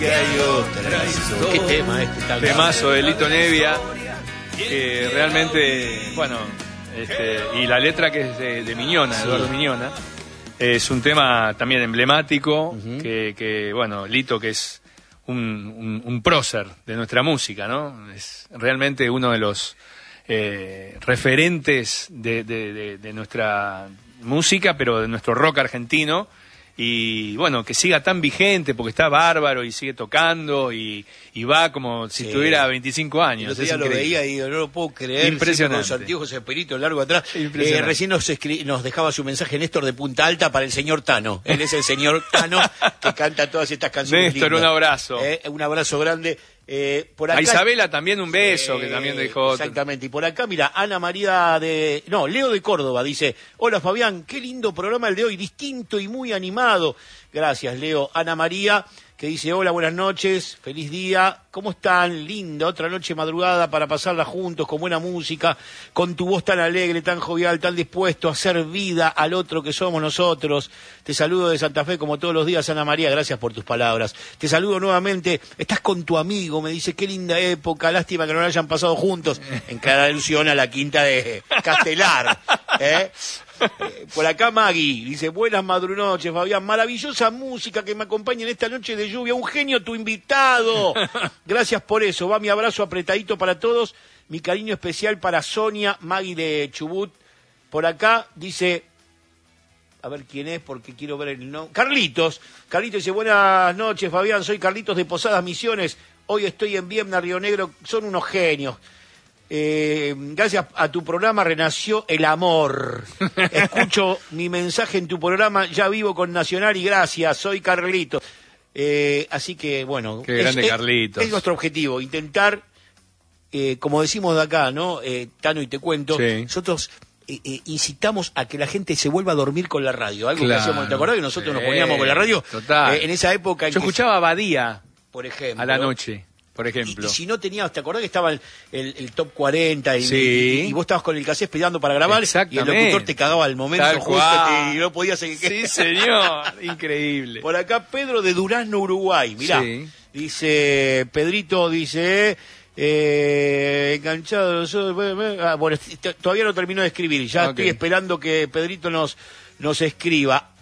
Qué tema este tal. Temazo de Lito Nevia, que realmente, bueno, y la letra que es de Miñona, sí. Eduardo Miñona, es un tema también emblemático, que bueno, Lito, que es un prócer de nuestra música, ¿no? Es realmente uno de los referentes de nuestra música, pero de nuestro rock argentino. Y bueno, que siga tan vigente porque está bárbaro y sigue tocando y va como si tuviera 25 años. El otro día lo veía y no lo puedo creer. Impresionante. Con los anteojos, el pelito largo atrás. Recién nos dejaba su mensaje Néstor de Punta Alta para el señor Tano. Él es el señor Tano que canta todas estas canciones. Néstor, lindas. Un abrazo. Un abrazo grande. Por acá, a Isabela también un beso, que también dejó. Exactamente. Y por acá, mira, Ana María Leo de Córdoba dice: hola Fabián, qué lindo programa el de hoy, distinto y muy animado. Gracias, Leo. Ana María, que dice: hola, buenas noches, feliz día, ¿cómo están? Linda, otra noche madrugada para pasarla juntos, con buena música, con tu voz tan alegre, tan jovial, tan dispuesto a hacer vida al otro que somos nosotros. Te saludo de Santa Fe como todos los días, Ana María, gracias por tus palabras. Te saludo nuevamente, estás con tu amigo, me dice: qué linda época, lástima que no la hayan pasado juntos, en clara alusión a la quinta de Castelar, Por acá Maggie dice: buenas madrunoches, Fabián, maravillosa música que me acompaña en esta noche de lluvia, un genio tu invitado. Gracias por eso, va mi abrazo apretadito para todos, mi cariño especial para Sonia, Maggie de Chubut. Por acá dice, a ver quién es porque quiero ver el nombre. Carlitos dice: buenas noches, Fabián, soy Carlitos de Posadas Misiones, hoy estoy en Viedma, Río Negro, son unos genios. Gracias a tu programa renació el amor. Escucho mi mensaje en tu programa, ya vivo con Nacional y gracias, soy Carlitos. Así que bueno, qué grande Carlitos. Es nuestro objetivo, intentar, como decimos de acá, ¿no? Tano, y te cuento, sí. Nosotros incitamos a que la gente se vuelva a dormir con la radio, algo que hacíamos, ¿te acordás que nosotros nos poníamos con la radio? Total. En esa época. Yo escuchaba Badía, por ejemplo, a la noche. Por ejemplo. Y si no tenías, ¿te acordás que estaba el top 40 y vos estabas con el cassette esperando para grabar y el locutor te cagaba al momento justo y no podías seguir? Sí, señor, increíble. Por acá Pedro de Durazno, Uruguay, mirá, dice, Pedrito dice, enganchado, bueno, todavía no terminó de escribir, ya estoy esperando que Pedrito nos escriba.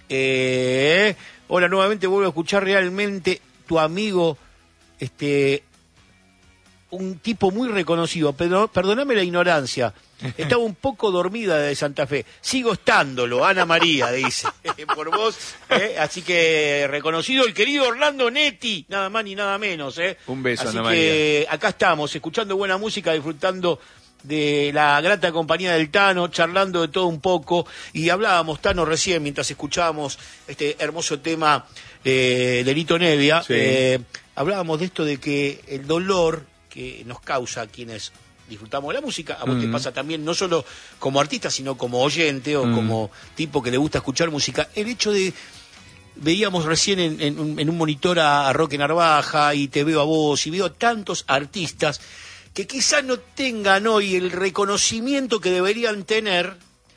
Hola, nuevamente vuelvo a escuchar realmente tu amigo, un tipo muy reconocido, pero perdóname la ignorancia, estaba un poco dormida de Santa Fe, sigo estándolo, Ana María dice, por vos, así que reconocido el querido Orlando Netti, nada más ni nada menos, un beso, así Ana que María. Acá estamos, escuchando buena música, disfrutando de la grata compañía del Tano, charlando de todo un poco, y hablábamos, Tano, recién, mientras escuchábamos este hermoso tema de Lito Nevia, hablábamos de esto de que el dolor que nos causa a quienes disfrutamos de la música, a vos te pasa también, no solo como artista, sino como oyente o como tipo que le gusta escuchar música, el hecho de, veíamos recién en un monitor a Roque Narvaja, y te veo a vos, y veo a tantos artistas que quizás no tengan hoy el reconocimiento que deberían tener,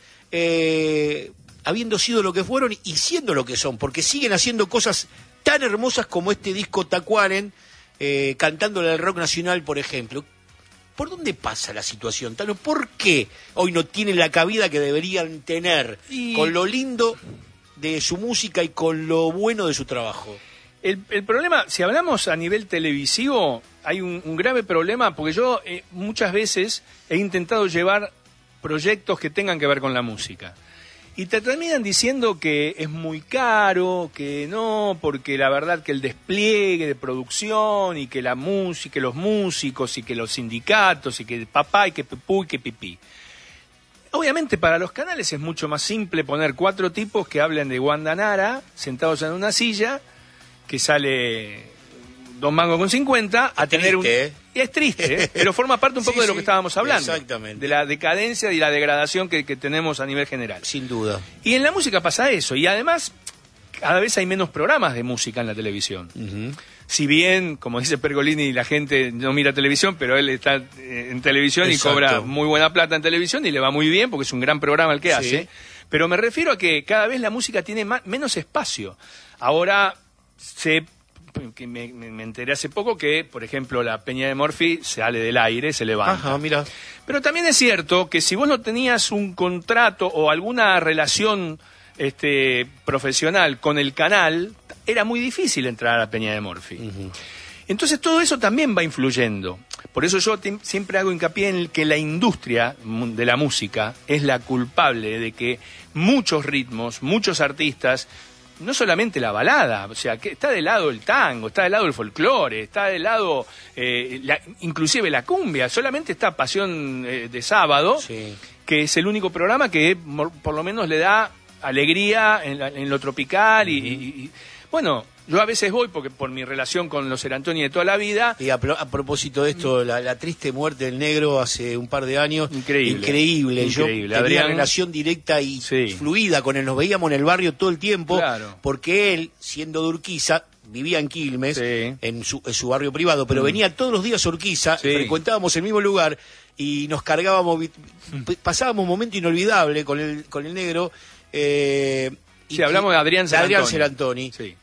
habiendo sido lo que fueron y siendo lo que son, porque siguen haciendo cosas tan hermosas como este disco Tacuaren, cantándole al rock nacional, por ejemplo. ¿Por dónde pasa la situación, Tano? ¿Por qué hoy no tienen la cabida que deberían tener con lo lindo de su música y con lo bueno de su trabajo? El problema, si hablamos a nivel televisivo, hay un grave problema, porque yo muchas veces he intentado llevar proyectos que tengan que ver con la música. Y te terminan diciendo que es muy caro, que no, porque la verdad que el despliegue de producción y que la música, que los músicos y que los sindicatos y que papá y que pepú y que pipí. Obviamente para los canales es mucho más simple poner 4 tipos que hablen de Wanda Nara sentados en una silla, que sale 2 mangos con 50, a tener Y es triste, pero forma parte un poco de lo que estábamos hablando. Exactamente. De la decadencia y la degradación que tenemos a nivel general. Sin duda. Y en la música pasa eso, y además cada vez hay menos programas de música en la televisión. Si bien, como dice Pergolini, la gente no mira televisión, pero él está en televisión. Exacto. Y cobra muy buena plata en televisión y le va muy bien porque es un gran programa el que hace. Pero me refiero a que cada vez la música tiene menos espacio. Ahora se que me enteré hace poco que, por ejemplo, la Peña de Morphy sale del aire, se levanta. Ajá, mira. Pero también es cierto que si vos no tenías un contrato o alguna relación profesional con el canal, era muy difícil entrar a la Peña de Morphy. Entonces todo eso también va influyendo. Por eso yo siempre hago hincapié en que la industria de la música es la culpable de que muchos ritmos, muchos artistas, no solamente la balada, o sea, que está del lado el tango, está del lado el folclore, está del lado inclusive la cumbia, solamente está Pasión de Sábado, Sí. que es el único programa que por lo menos le da alegría en lo tropical y bueno, yo a veces voy porque por mi relación con los Serantoni de toda la vida. Y a propósito de esto, la triste muerte del negro hace un par de años. Increíble. Yo tenía Adrián, relación directa y sí, fluida con él. Nos veíamos en el barrio todo el tiempo. Claro. Porque él, siendo de Urquiza, vivía en Quilmes, sí, en su barrio privado, pero venía todos los días a Urquiza, sí, frecuentábamos el mismo lugar y nos cargábamos, pasábamos un momento inolvidable con el negro. Sí, hablamos de Adrián Serantoni. Sí.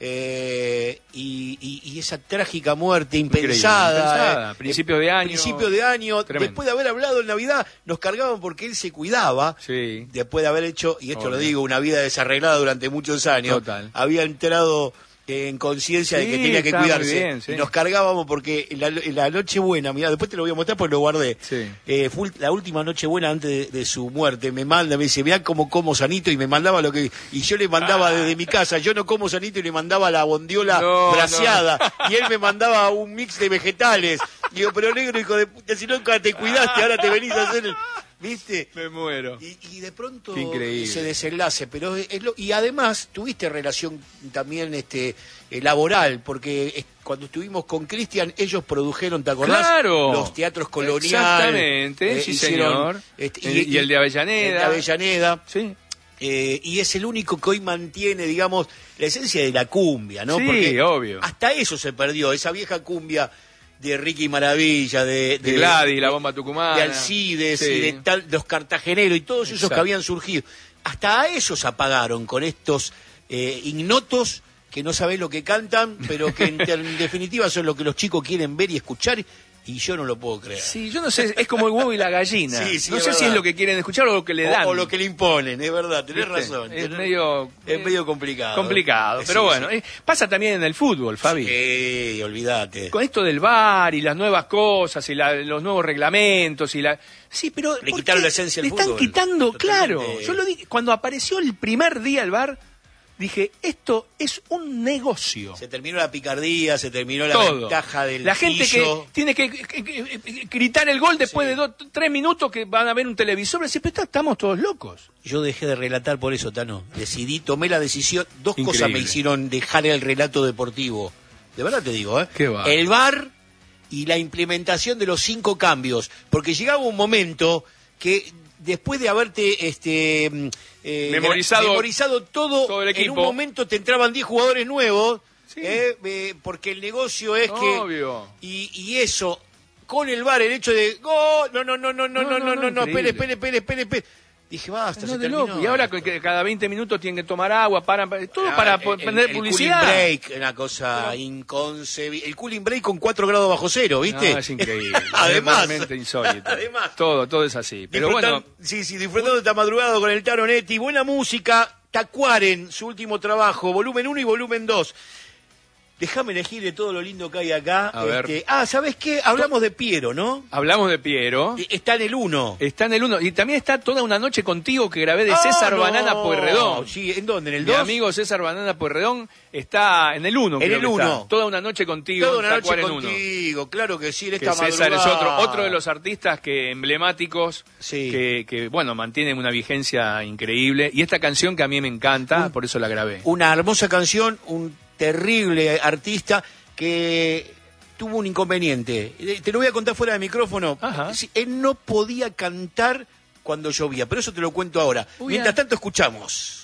Y esa trágica muerte impensada. Principio de año. Tremendo. Después de haber hablado en Navidad, nos cargaban porque él se cuidaba. Sí. Después de haber hecho, y esto Obvio. lo digo, una vida desarreglada durante muchos años. Total. Había entrado en conciencia de que tenía que está cuidarse. muy bien, sí. Y nos cargábamos porque la Nochebuena, mirá, después te lo voy a mostrar porque lo guardé. Sí. Fue la última Nochebuena antes de su muerte. Me dice, mirá cómo como sanito, y me mandaba lo que. Y yo le mandaba desde mi casa, yo no como sanito, y le mandaba la bondiola braseada. Y él me mandaba un mix de vegetales. Digo, pero negro, hijo de puta, si nunca te cuidaste, ahora te venís a hacer ¿viste? Me muero. Y de pronto increíble. ese desenlace, pero y además tuviste relación también laboral, porque cuando estuvimos con Cristian, ellos produjeron, ¿te acordás? Claro. Los teatros coloniales. Exactamente, sí hicieron, señor. Y el de Avellaneda. El de Avellaneda. Sí. Y es el único que hoy mantiene, digamos, la esencia de la cumbia, ¿no? Sí, porque obvio. hasta eso se perdió, esa vieja cumbia de Ricky Maravilla, de Gladys, la bomba tucumana, de Alcides, sí, y de los cartageneros y todos esos que habían surgido. Hasta a esos apagaron con estos ignotos que no saben lo que cantan, pero que en definitiva son lo que los chicos quieren ver y escuchar, y yo no lo puedo creer. Sí, yo no sé, es como el huevo y la gallina. Sí, no sé si es lo que quieren escuchar o lo que le dan. O lo que le imponen, es verdad, tenés razón. Es medio complicado. Complicado, pero sí, bueno, sí. Pasa también en el fútbol, Fabi. Sí, olvídate. Con esto del VAR y las nuevas cosas y los nuevos reglamentos y Sí, pero le quitaron la esencia al fútbol. Le están quitando, claro. Yo lo dije, cuando apareció el primer día el VAR, dije, esto es un negocio. Se terminó la picardía, se terminó la todo. ventaja del La gente pillo. que tiene que gritar el gol después de 3 minutos que van a ver un televisor, decir, pero estamos todos locos. Yo dejé de relatar por eso, Tano. Tomé la decisión, dos Increíble. cosas me hicieron dejar el relato deportivo. De verdad te digo, Qué va. El VAR y la implementación de los 5 cambios. Porque llegaba un momento que después de haberte memorizado todo el equipo, en un momento te entraban 10 jugadores nuevos, sí, porque el negocio es obvio. que y eso con el VAR, el hecho de no, espere. Dije, basta, se terminó. Loco. Y ahora que cada 20 minutos tienen que tomar agua, todo para poner publicidad. El cooling break, una cosa inconcebible. El cooling break con 4 grados bajo cero, ¿viste? No, es increíble. Además. Es realmente insólito. Además. Todo es así. Pero bueno. Sí, disfrutando esta madrugada con el Tano Netti. Buena música. Tacuaren, su último trabajo, volumen 1 y volumen 2. Déjame elegir de todo lo lindo que hay acá. A ver. ¿Sabés qué? Hablamos de Piero, ¿no? Hablamos de Piero. Está en el 1. Está en el 1. Y también está Toda una noche contigo que grabé de César Banana Pueyrredón. Sí, ¿en dónde? ¿En el 2? Mi amigo César Banana Pueyrredón está en el 1. En el 1. Toda una noche contigo. Toda una noche contigo, claro que sí, en esta madrugada. César es otro de los artistas emblemáticos que, bueno, mantienen una vigencia increíble. Y esta canción que a mí me encanta, por eso la grabé. Una hermosa canción, un terrible artista que tuvo un inconveniente. Te lo voy a contar fuera de micrófono. Ajá. Él no podía cantar cuando llovía, pero eso te lo cuento ahora. Mientras tanto, escuchamos.